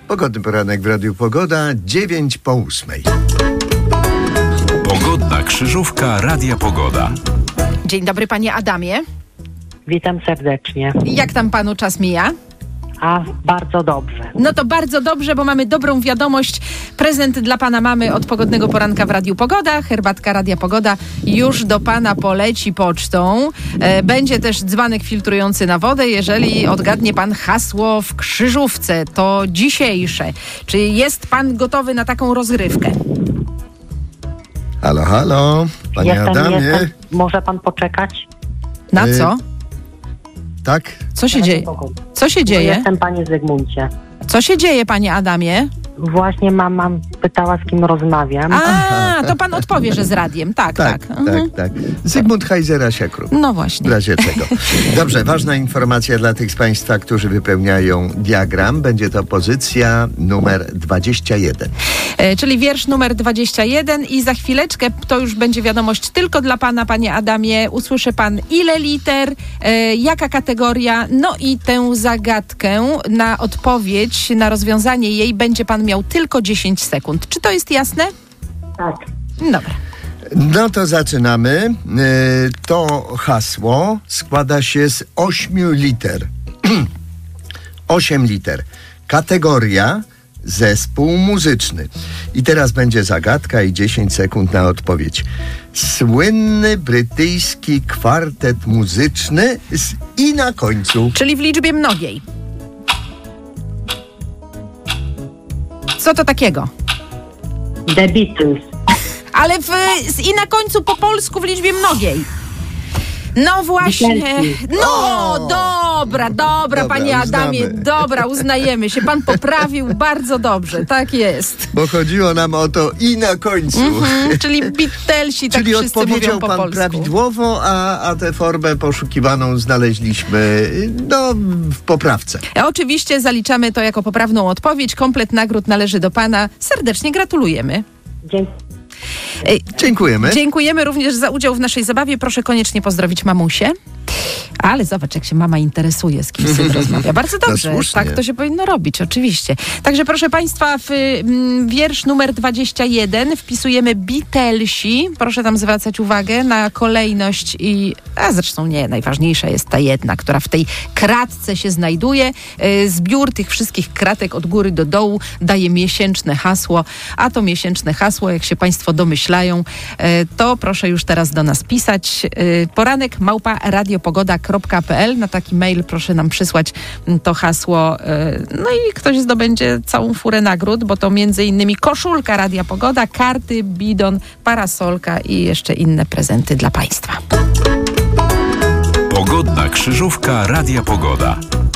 Pogodny poranek w Radiu Pogoda, 7:09. Pogodna krzyżówka Radia Pogoda. Dzień dobry, panie Adamie. Witam serdecznie. Jak tam panu czas mija? A bardzo dobrze. No to bardzo dobrze, bo mamy dobrą wiadomość. Prezent dla pana mamy od Pogodnego Poranka w Radiu Pogoda. Herbatka Radia Pogoda już do pana poleci pocztą. Będzie też dzbanek filtrujący na wodę, jeżeli odgadnie pan hasło w krzyżówce. To dzisiejsze. Czy jest pan gotowy na taką rozgrywkę? Halo, halo, panie Adamie. Może pan poczekać? Na co? Tak? Co się dzieje? Co się dzieje? Jestem, panie Zygmuncie. Co się dzieje, panie Adamie? Właśnie mama pytała, z kim rozmawiam. To pan odpowie, że z radiem. Tak. Tak. Zygmunt Heiser-Siakru. No właśnie. W razie czego. Dobrze, ważna informacja dla tych z państwa, którzy wypełniają diagram. Będzie to pozycja numer 21. Czyli wiersz numer 21 i za chwileczkę to już będzie wiadomość tylko dla pana, panie Adamie. Usłyszy pan ile liter, jaka kategoria, no i tę zagadkę na odpowiedź, na rozwiązanie jej będzie pan miał tylko 10 sekund. Czy to jest jasne? Tak. Dobra. No to zaczynamy. To hasło składa się z 8 liter. 8 liter. Kategoria zespół muzyczny. I teraz będzie zagadka i 10 sekund na odpowiedź. Słynny brytyjski kwartet muzyczny z i na końcu. Czyli w liczbie mnogiej. Co to takiego? The Beatles. Ale z i na końcu po polsku w liczbie mnogiej. No właśnie. No, dobra, panie Adamie. Uznamy. Dobra, uznajemy się. Pan poprawił bardzo dobrze. Tak jest. Bo chodziło nam o to i na końcu. Czyli Beatlesi, tak Czyli wszyscy odpowiedział mówią po pan polsku. prawidłowo, a tę formę poszukiwaną znaleźliśmy w poprawce. Oczywiście zaliczamy to jako poprawną odpowiedź. Komplet nagród należy do pana. Serdecznie gratulujemy. Dziękujemy. Dziękujemy również za udział w naszej zabawie. Proszę koniecznie pozdrowić mamusię. Ale zobacz, jak się mama interesuje, z kim syn rozmawia. Bardzo dobrze. No, tak to się powinno robić, oczywiście. Także proszę państwa, w wiersz numer 21 wpisujemy Beatlesi. Proszę tam zwracać uwagę na kolejność zresztą nie, najważniejsza jest ta jedna, która w tej kratce się znajduje. Zbiór tych wszystkich kratek od góry do dołu daje miesięczne hasło, a to miesięczne hasło, jak się państwo domyślają, to proszę już teraz do nas pisać. poranek@radiopogoda.pl. Na taki mail proszę nam przysłać to hasło. No i ktoś zdobędzie całą furę nagród, bo to między innymi koszulka Radia Pogoda, karty, bidon, parasolka i jeszcze inne prezenty dla państwa. Pogodna krzyżówka Radia Pogoda.